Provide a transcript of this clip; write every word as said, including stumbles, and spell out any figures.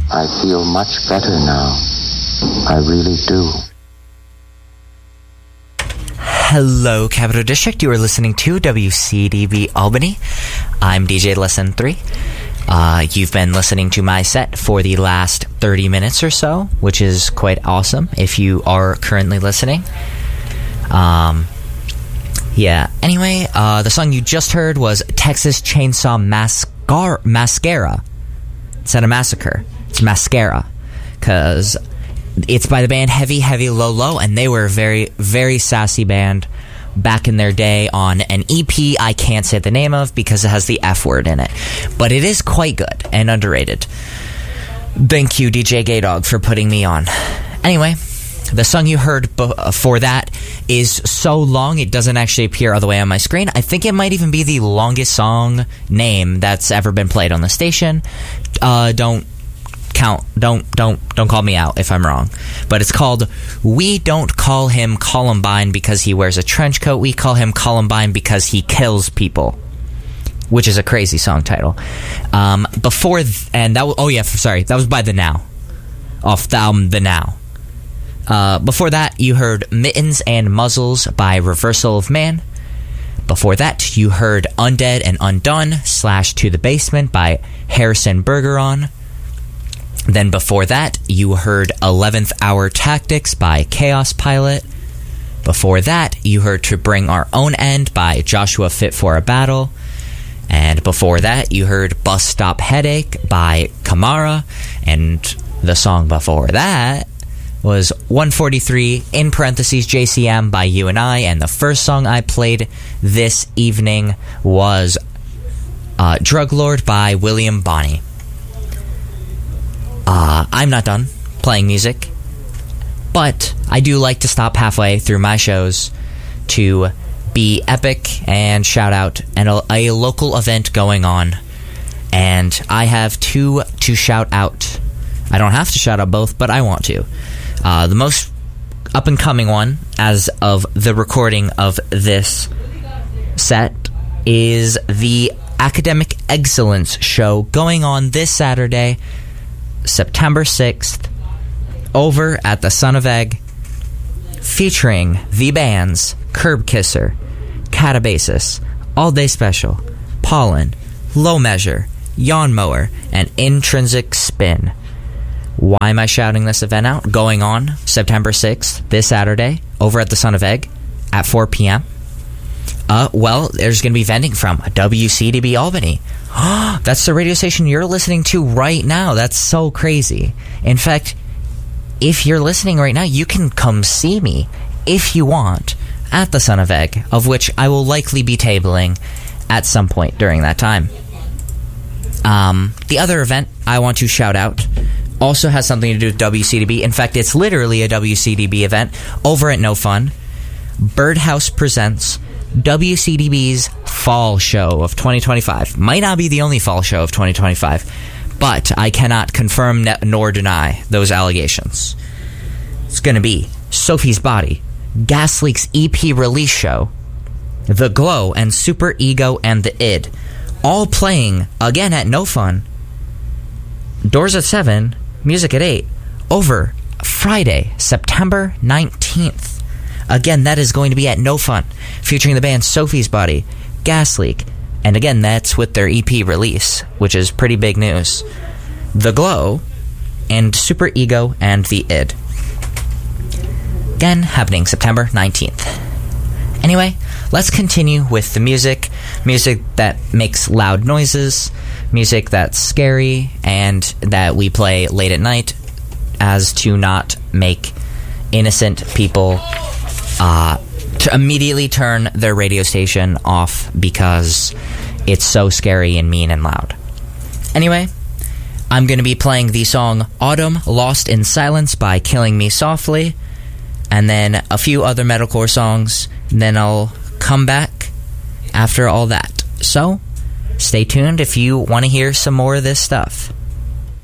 I feel much better now. I really do. Hello, Capital District. You are listening to W C D B Albany. I'm D J Lesson three. Uh, you've been listening to my set for the last thirty minutes or so, which is quite awesome if you are currently listening. Um, yeah. Anyway, uh, the song you just heard was Texas Chainsaw Mascar- Mascara. Instead of Massacre, it's Mascara. Because it's by the band Heavy Heavy Low Low, and they were a very, very sassy band back in their day on an E P I can't say the name of because it has the F word in it. But it is quite good and underrated. Thank you, D J Gaydog, for putting me on. Anyway, the song you heard before that is so long it doesn't actually appear all the way on my screen. I think it might even be the longest song name that's ever been played on the station. Uh, don't count. Don't don't don't call me out if I'm wrong. But it's called We Don't Call Him Columbine Because He Wears a Trench Coat. We call him Columbine because he kills people. Which is a crazy song title. Um, before th- and that was, oh yeah, sorry, that was by The Now, off the album The Now. Uh, before that, you heard Mittens and Muzzles by Reversal of Man. Before that, you heard Undead and Undone slash To the Basement by Harrison Bergeron. Then before that, you heard eleventh Hour Tactics by Chaos Pilot. Before that, you heard To Bring Our Own End by Joshua Fit for a Battle. And before that, you heard Bus Stop Headache by Kamara. And the song before that was one forty-three, in parentheses, J C M by You and I. And the first song I played this evening was uh, Drug Lord by William Bonney. Uh, I'm not done playing music, but I do like to stop halfway through my shows to be epic and shout out an, a local event going on. And I have two to shout out. I don't have to shout out both, but I want to. Uh, the most up-and-coming one, as of the recording of this set, is the Academic Excellence Show going on this Saturday, September sixth, over at the Son of Egg, featuring the bands Curb Kisser, Catabasis, All Day Special, Pollen, Low Measure, Yawn Mower, and Intrinsic Spin. Why am I shouting this event out? Going on September sixth, this Saturday, over at the Son of Egg at four p.m. Uh, well, there's going to be vending from W C D B Albany. That's the radio station you're listening to right now. That's so crazy. In fact, if you're listening right now, you can come see me, if you want, at the Son of Egg, of which I will likely be tabling at some point during that time. Um, the other event I want to shout out also has something to do with W C D B. In fact, it's literally a W C D B event over at No Fun. Birdhouse presents W C D B's Fall Show of twenty twenty-five. Might not be the only fall show of twenty twenty-five, but I cannot confirm nor deny those allegations. It's going to be Sophie's Body, Gas Leak's E P release show, The Glow, and Super Ego and the Id, all playing again at No Fun. Doors at seven, music at eight, over Friday, September nineteenth. Again, that is going to be at No Fun, featuring the band Sophie's Body, Gas Leak, and again, that's with their E P release, which is pretty big news. The Glow, and Super Ego and the Id. Again, happening September nineteenth. Anyway, let's continue with the music. Music that makes loud noises, music that's scary, and that we play late at night, as to not make innocent people uh, to immediately turn their radio station off because it's so scary and mean and loud. Anyway, I'm going to be playing the song Autumn Lost in Silence by Killing Me Softly, and then a few other metalcore songs, and then I'll come back after all that. So, stay tuned if you want to hear some more of this stuff.